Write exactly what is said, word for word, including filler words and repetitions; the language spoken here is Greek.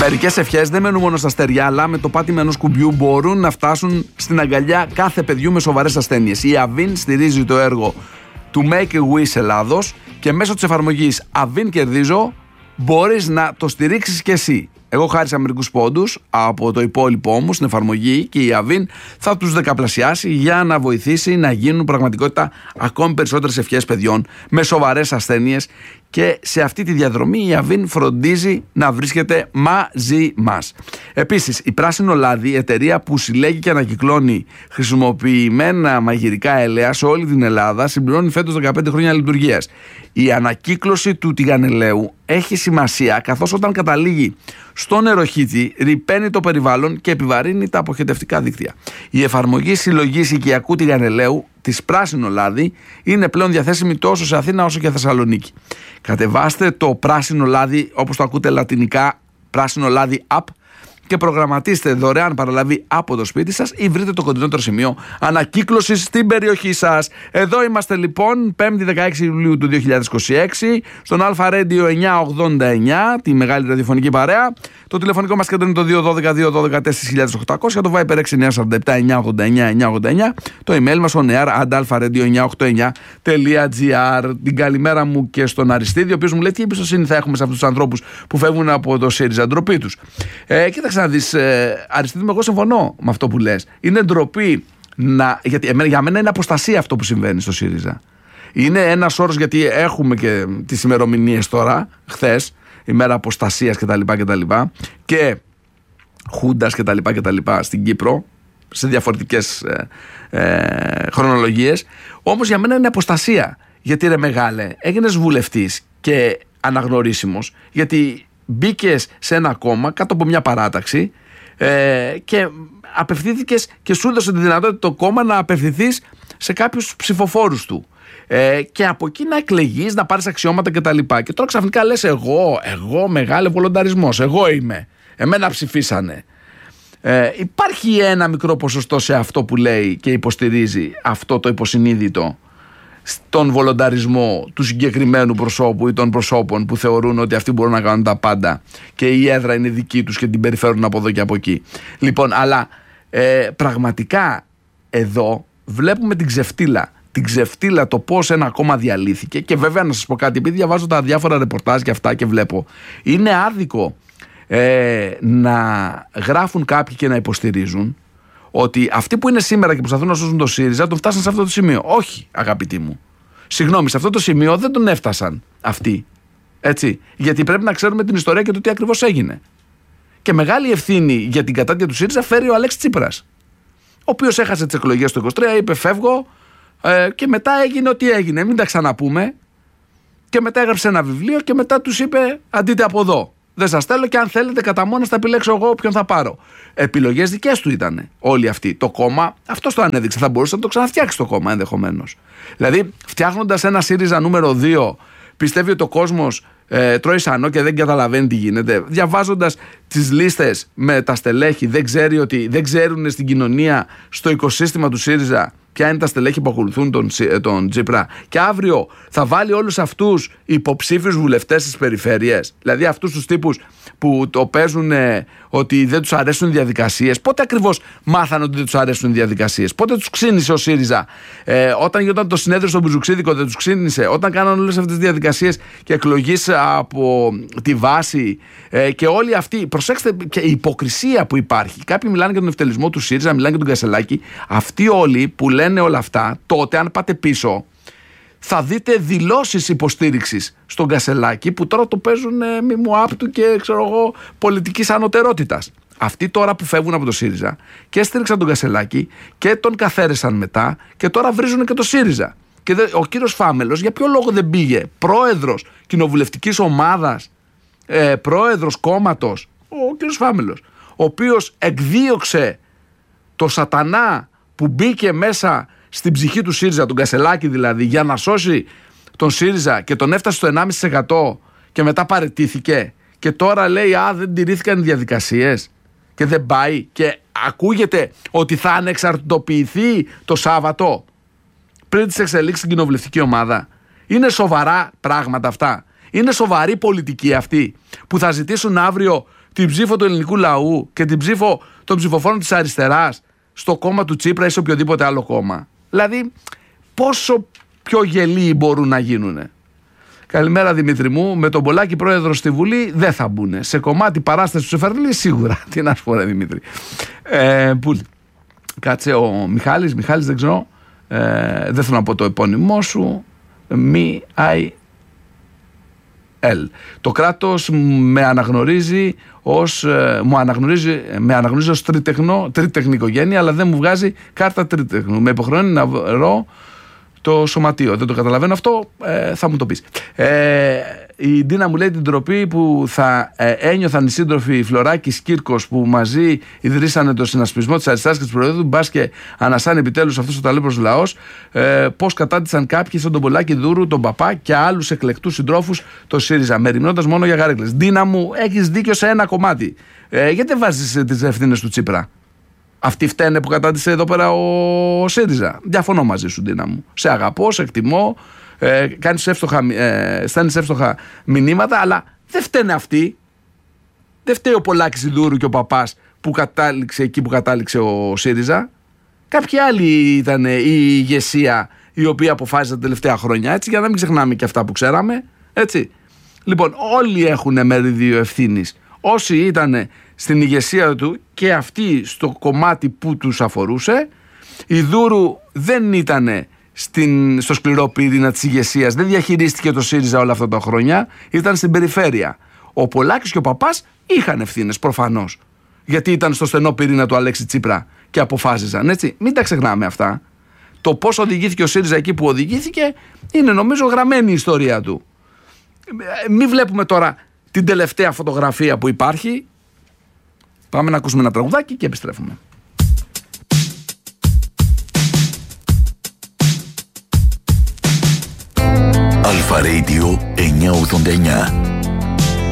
Μερικές ευχές δεν μένουν μόνο στα στεριά, αλλά με το πάτημα ενός κουμπιού μπορούν να φτάσουν στην αγκαλιά κάθε παιδιού με σοβαρές ασθένειες. Η Avin στηρίζει το έργο του Make a Wish Ελλάδος και μέσω της εφαρμογής Avin Κερδίζω μπορείς να το στηρίξεις και εσύ. Εγώ χάρισα μερικούς πόντους από το υπόλοιπό μου στην εφαρμογή και η Avin θα τους δεκαπλασιάσει για να βοηθήσει να γίνουν πραγματικότητα ακόμη περισσότερες ευχές παιδιών με σοβαρές ασθένειες, και σε αυτή τη διαδρομή η Avin φροντίζει να βρίσκεται μαζί μας. Επίσης, η Πράσινο Λάδι, η εταιρεία που συλλέγει και ανακυκλώνει χρησιμοποιημένα μαγειρικά έλαια σε όλη την Ελλάδα, συμπληρώνει φέτος δεκαπέντε χρόνια λειτουργίας. Η ανακύκλωση του τηγανελαίου έχει σημασία, καθώς όταν καταλήγει στο νεροχύτη ρυπαίνει το περιβάλλον και επιβαρύνει τα αποχετευτικά δίκτυα. Η εφαρμογή συλλογής οικιακού τηγανελαίου της Πράσινο Λάδι είναι πλέον διαθέσιμη τόσο σε Αθήνα όσο και Θεσσαλονίκη. Κατεβάστε το Πράσινο Λάδι, όπως το ακούτε λατινικά, Πράσινο Λάδι App, και προγραμματίστε δωρεάν παραλαβή από το σπίτι σας ή βρείτε το κοντινότερο σημείο ανακύκλωσης στην περιοχή σας. Εδώ είμαστε λοιπόν πέμπτη δεκαέξι Ιουλίου του δύο χιλιάδες είκοσι έξι στον Αλφα Radio εννιακόσια ογδόντα εννιά, τη μεγάλη ραδιοφωνική παρέα. Το τηλεφωνικό μας κέντρο είναι το δύο ένα δύο δύο ένα δύο τέσσερα χιλιάδες οκτακόσια, το Viber έξι εννιά τέσσερα επτά εννιακόσια ογδόντα εννιά εννιακόσια ογδόντα εννιά, το email μας on air at alpha radio εννιακόσια ογδόντα εννιά τελεία gr. Την καλημέρα μου και στον Αριστίδη, ο οποίος μου λέει τι εμπιστοσύνη θα έχουμε σε αυτούς τους ανθρώπους που φεύγουν από το ΣΥΡΙΖΑ. Ντροπή τους. Ε, κοίταξε να δεις, ε, Αριστίδη μου, εγώ συμφωνώ με αυτό που λες. Είναι ντροπή να, γιατί εμένα, για μένα είναι αποστασία αυτό που συμβαίνει στο ΣΥΡΙΖΑ. Είναι ένας όρος, γιατί έχουμε και τις ημερομηνίες τώρα, χθες, ημέρα αποστασίας κτλ. κτλ. Και Χούντας κτλ. κτλ. Στην Κύπρο, σε διαφορετικές ε, ε, χρονολογίες. Όμως για μένα είναι αποστασία. Γιατί ρε μεγάλε, έγινες βουλευτής και αναγνωρίσιμος, γιατί μπήκες σε ένα κόμμα κάτω από μια παράταξη ε, και απευθύνθηκες και σου έδωσε τη δυνατότητα το κόμμα να απευθυνθείς σε κάποιους ψηφοφόρους του. Ε, και από εκεί να εκλεγείς, να πάρεις αξιώματα κτλ. Και, και τώρα ξαφνικά λες εγώ, εγώ μεγάλο βολονταρισμός, εγώ είμαι, εμένα ψηφίσανε. Ε, υπάρχει ένα μικρό ποσοστό σε αυτό που λέει και υποστηρίζει αυτό το υποσυνείδητο στον βολονταρισμό του συγκεκριμένου προσώπου ή των προσώπων που θεωρούν ότι αυτοί μπορούν να κάνουν τα πάντα και η έδρα είναι δική τους και την περιφέρουν από εδώ και από εκεί. Λοιπόν, αλλά ε, πραγματικά εδώ βλέπουμε την ξεφτύλα. Την ξεφτύλα, το πώς ένα κόμμα διαλύθηκε. Και βέβαια να σας πω κάτι, επειδή διαβάζω τα διάφορα ρεπορτάζ και αυτά και βλέπω, είναι άδικο ε, να γράφουν κάποιοι και να υποστηρίζουν ότι αυτοί που είναι σήμερα και προσπαθούν να σώσουν το ΣΥΡΙΖΑ τον φτάσαν σε αυτό το σημείο. Όχι, αγαπητοί μου. Συγγνώμη, σε αυτό το σημείο δεν τον έφτασαν αυτοί. Έτσι. Γιατί πρέπει να ξέρουμε την ιστορία και το τι ακριβώς έγινε. Και μεγάλη ευθύνη για την κατάδια του ΣΥΡΙΖΑ φέρει ο Αλέξης Τσίπρας, ο οποίος έχασε τις εκλογές του είκοσι τρία, είπε φεύγω, ε, και μετά έγινε ό,τι έγινε. Μην τα ξαναπούμε. Και μετά έγραψε ένα βιβλίο και μετά τους είπε αντίτε από εδώ. Δεν σας θέλω και αν θέλετε κατά μόνος θα επιλέξω εγώ ποιον θα πάρω. Επιλογές δικές του ήταν όλοι αυτοί. Το κόμμα, αυτός το ανέδειξε. Θα μπορούσε να το ξαναφτιάξει το κόμμα ενδεχομένως. Δηλαδή, φτιάχνοντας ένα ΣΥΡΙΖΑ νούμερο δύο, πιστεύει ότι ο κόσμος ε, τρώει σανό και δεν καταλαβαίνει τι γίνεται. Διαβάζοντας τις λίστες με τα στελέχη, δεν, ξέρει ότι, δεν ξέρουν στην κοινωνία, στο οικοσύστημα του ΣΥΡΙΖΑ, ποια είναι τα στελέχη που ακολουθούν τον, τον Τσίπρα. Και αύριο θα βάλει όλους αυτούς υποψήφιους βουλευτές στις περιφέρειες. Δηλαδή αυτούς τους τύπους που το παίζουν ε, ότι δεν τους αρέσουν οι διαδικασίες. Πότε ακριβώς μάθανε ότι δεν τους αρέσουν οι διαδικασίες? Πότε τους ξύνησε ο ΣΥΡΙΖΑ? Ε, όταν γινόταν το συνέδριο στον Μπουζουξίδικο δεν τους ξύνησε? Όταν κάναν όλες αυτές τις διαδικασίες και εκλογής από τη βάση ε, και όλοι αυτοί. Προσέξτε και η υποκρισία που υπάρχει. Κάποιοι μιλάνε για τον ευτελισμό του ΣΥΡΙΖΑ, μιλάνε για τον Κασελάκη. Αυτοί όλοι που λένε όλα αυτά, τότε αν πάτε πίσω θα δείτε δηλώσεις υποστήριξης στον Κασελάκη που τώρα το παίζουν ε, μη μου άπτου και ξέρω εγώ πολιτικής ανωτερότητας. Αυτοί τώρα που φεύγουν από το ΣΥΡΙΖΑ και στήριξαν τον Κασελάκη και τον καθαίρεσαν μετά και τώρα βρίζουν και το ΣΥΡΙΖΑ. Και δε, ο κύριος Φάμελος για ποιο λόγο δεν πήγε πρόεδρος κοινοβουλευτικής ομάδας, ε, πρόεδρος κόμματος, ο κύριος Φάμελος, ο οποίος εκδίωξε το σατανά που μπήκε μέσα στην ψυχή του ΣΥΡΙΖΑ, τον Κασελάκη δηλαδή, για να σώσει τον ΣΥΡΙΖΑ και τον έφτασε στο ενάμιση τοις εκατό και μετά παραιτήθηκε και τώρα λέει α δεν τηρήθηκαν οι διαδικασίες και δεν πάει και ακούγεται ότι θα ανεξαρτητοποιηθεί το Σάββατο πριν τις εξελίξεις στην κοινοβουλευτική ομάδα. Είναι σοβαρά πράγματα αυτά? Είναι σοβαρή πολιτική αυτή που θα ζητήσουν αύριο την ψήφο του ελληνικού λαού και την ψήφο των ψηφοφόρων της αριστεράς στο κόμμα του Τσίπρα ή σε οποιοδήποτε άλλο κόμμα? Δηλαδή, πόσο πιο γελοί μπορούν να γίνουνε? Καλημέρα Δημήτρη μου. Με τον Πολάκη πρόεδρο στη Βουλή δεν θα μπουν. Σε κομμάτι παράσταση του Σεφερλή σίγουρα. Τι να σου πω, ρε Δημήτρη. Ε, που, κάτσε ο Μιχάλης. Μιχάλης δεν ξέρω. Ε, δεν θέλω να πω το επώνυμό σου. Μη αι ελ. Το κράτος με αναγνωρίζει ως, ε, μου αναγνωρίζει, με αναγνωρίζει ως τρίτεχνο, τρίτεχνη οικογένεια, αλλά δεν μου βγάζει κάρτα τρίτεχνου. Με υποχρεώνει να βρω το σωματείο. Δεν το καταλαβαίνω αυτό, ε, θα μου το πεις. Ε, η Ντίνα μου λέει την τροπή που θα ε, ένιωθαν οι σύντροφοι Φλωράκης Κύρκος που μαζί ιδρύσανε το συνασπισμό της αριστεράς και της Προεδρού, μπας και ανασάνε επιτέλους αυτός ο ταλέπρος λαός, ε, πώς κατάντησαν κάποιοι στον τον Πολάκη Δούρου, τον Παπά και άλλους εκλεκτούς συντρόφους το ΣΥΡΙΖΑ, μεριμνώντας μόνο για γαρέκλες. Ντίνα μου, έχεις δίκιο σε ένα κομμάτι. Ε, γιατί βάζεις τις ευθύνες του Τσίπρα? Αυτοί φταίνε που κατάντησε εδώ πέρα ο ΣΥΡΙΖΑ. Διαφωνώ μαζί σου, Ντίνα μου. Σε αγαπώ, σε εκτιμώ, ε, κάνεις εύστοχα, ε, στέλνεις εύστοχα μηνύματα, αλλά δεν φταίνε αυτοί. Δεν φταίει ο Πολάκης Ιδούρου και ο Παπάς που κατάληξε εκεί που κατάληξε ο ΣΥΡΙΖΑ. Κάποιοι άλλοι ήταν η ηγεσία η οποία αποφάσισε τα τελευταία χρόνια, έτσι, για να μην ξεχνάμε και αυτά που ξέραμε. Έτσι. Λοιπόν, όλοι έχουν μερίδιο ευθύνης. Όσοι ήταν στην ηγεσία του και αυτοί στο κομμάτι που τους αφορούσε. Η Δούρου δεν ήταν στην, στο σκληρό πυρήνα της ηγεσίας, δεν διαχειρίστηκε το ΣΥΡΙΖΑ όλα αυτά τα χρόνια, ήταν στην περιφέρεια. Ο Πολάκης και ο Παπάς είχαν ευθύνες προφανώς, γιατί ήταν στο στενό πυρήνα του Αλέξη Τσίπρα και αποφάσιζαν, έτσι. Μην τα ξεχνάμε αυτά. Το πώς οδηγήθηκε ο ΣΥΡΙΖΑ εκεί που οδηγήθηκε είναι νομίζω γραμμένη η ιστορία του. Μην βλέπουμε τώρα την τελευταία φωτογραφία που υπάρχει. Πάμε να ακούσουμε ένα τραγουδάκι και επιστρέφουμε. Αλφα Radio εννιακόσια ογδόντα εννιά.